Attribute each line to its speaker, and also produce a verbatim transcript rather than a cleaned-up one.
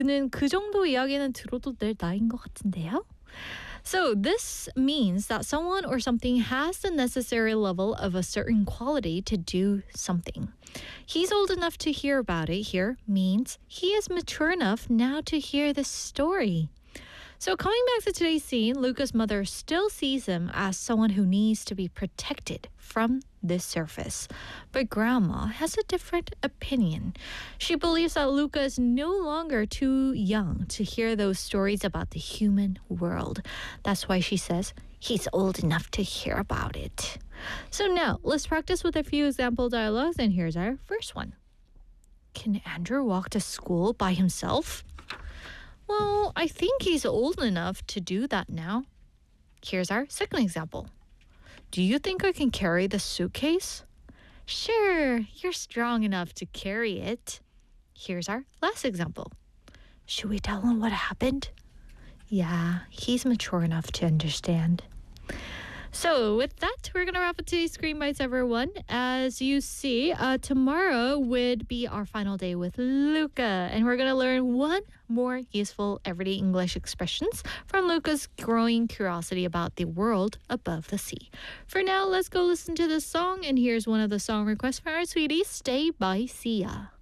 Speaker 1: 는 그 정도 이야기는 들어도 될 나이인 것 같은데요? So this means that someone or something has the necessary level of a certain quality to do something. He's old enough to hear about it here means he is mature enough now to hear the story. So coming back to today's scene, Luca's mother still sees him as someone who needs to be protected from this surface. But Grandma has a different opinion. She believes that Luca is no longer too young to hear those stories about the human world. That's why she says he's old enough to hear about it. So now, let's practice with a few example dialogues, and here's our first one. Can Andrew walk to school by himself? Well, I think he's old enough to do that now. Here's our second example. Do you think I can carry the suitcase? Sure, you're strong enough to carry it. Here's our last example. Should we tell him what happened? Yeah, he's mature enough to understand. So with that, we're going to wrap up today's Screen Bites, everyone. As you see, uh, tomorrow would be our final day with Luca. And we're going to learn one more useful everyday English expressions from Luca's growing curiosity about the world above the sea. For now, let's go listen to this song. And here's one of the song requests from our sweeties, Stay by Sia.